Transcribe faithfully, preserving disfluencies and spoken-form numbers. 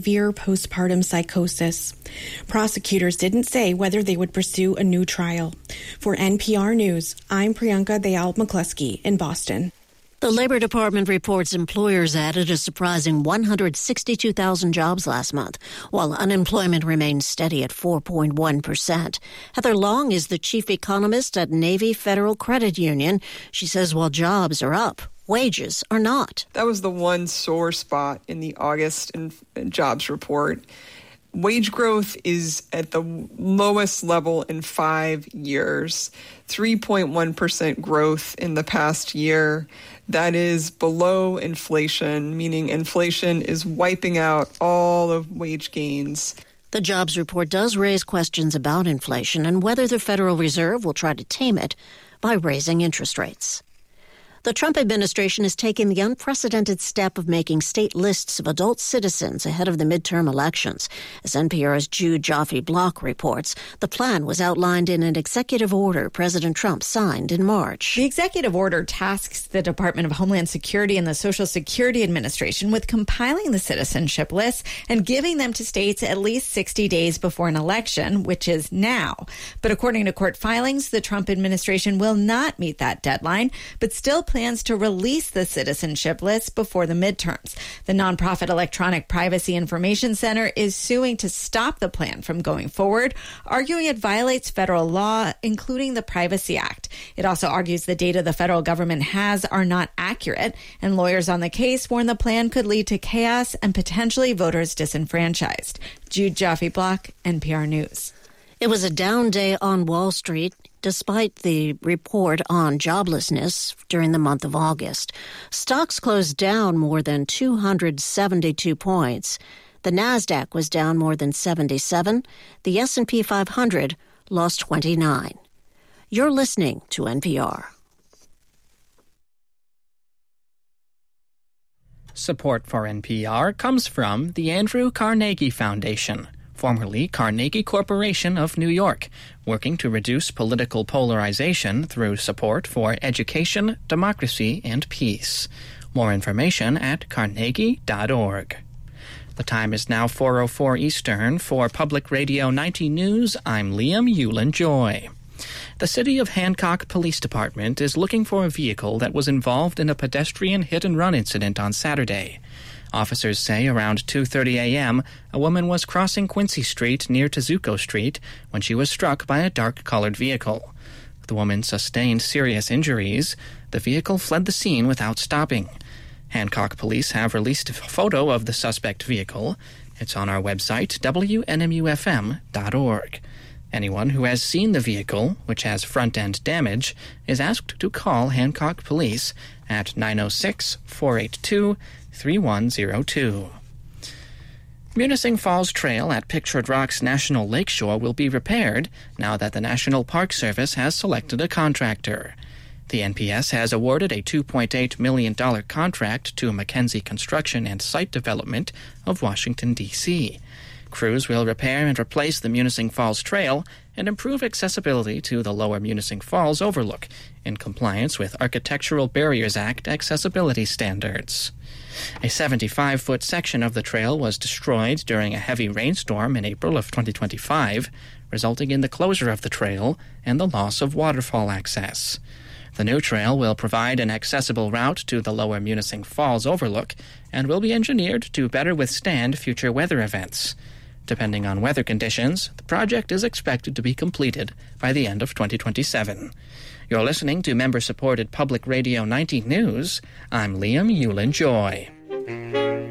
severe postpartum psychosis. Prosecutors didn't say whether they would pursue a new trial. For N P R News, I'm Priyanka Dayal-McCluskey in Boston. The Labor Department reports employers added a surprising one hundred sixty-two thousand jobs last month, while unemployment remains steady at four point one percent. Heather Long is the chief economist at Navy Federal Credit Union. She says while jobs are up, wages are not. That was the one sore spot in the August jobs report. Wage growth is at the lowest level in five years, three point one percent growth in the past year. That is below inflation, meaning inflation is wiping out all of wage gains. The jobs report does raise questions about inflation and whether the Federal Reserve will try to tame it by raising interest rates. The Trump administration has taken the unprecedented step of making state lists of adult citizens ahead of the midterm elections. As N P R's Jude Joffe-Block reports, the plan was outlined in an executive order President Trump signed in March. The executive order tasks the Department of Homeland Security and the Social Security Administration with compiling the citizenship lists and giving them to states at least sixty days before an election, which is now. But according to court filings, the Trump administration will not meet that deadline, but still plans to release the citizenship list before the midterms. The nonprofit Electronic Privacy Information Center is suing to stop the plan from going forward, arguing it violates federal law, including the Privacy Act. It also argues the data the federal government has are not accurate, and lawyers on the case warn the plan could lead to chaos and potentially voters disenfranchised. Jude Joffe-Block, N P R News. It was a down day on Wall Street, despite the report on joblessness during the month of August. Stocks closed down more than two hundred seventy-two points. The Nasdaq was down more than seventy-seven. The S and P five hundred lost twenty-nine. You're listening to N P R. Support for N P R comes from the Andrew Carnegie Foundation, formerly Carnegie Corporation of New York, working to reduce political polarization through support for education, democracy, and peace. More information at carnegie dot org. The time is now four oh four Eastern. For Public Radio ninety News, I'm Liam Yulin-Joy. The City of Hancock Police Department is looking for a vehicle that was involved in a pedestrian hit-and-run incident on Saturday. Officers say around two thirty a.m., a woman was crossing Quincy Street near Tezuko Street when she was struck by a dark-colored vehicle. The woman sustained serious injuries. The vehicle fled the scene without stopping. Hancock police have released a photo of the suspect vehicle. It's on our website, W N M U F M dot org. Anyone who has seen the vehicle, which has front-end damage, is asked to call Hancock Police at nine oh six, four eight two, three one oh two. Munising Falls Trail at Pictured Rocks National Lakeshore will be repaired now that the National Park Service has selected a contractor. The N P S has awarded a two point eight million dollars contract to Mackenzie Construction and Site Development of Washington, D C Crews will repair and replace the Munising Falls Trail and improve accessibility to the Lower Munising Falls Overlook in compliance with Architectural Barriers Act accessibility standards. A seventy-five foot section of the trail was destroyed during a heavy rainstorm in April of twenty twenty-five, resulting in the closure of the trail and the loss of waterfall access. The new trail will provide an accessible route to the Lower Munising Falls Overlook and will be engineered to better withstand future weather events. Depending on weather conditions, the project is expected to be completed by the end of twenty twenty-seven. You're listening to member-supported Public Radio ninety News. I'm Liam Yulin-Joy.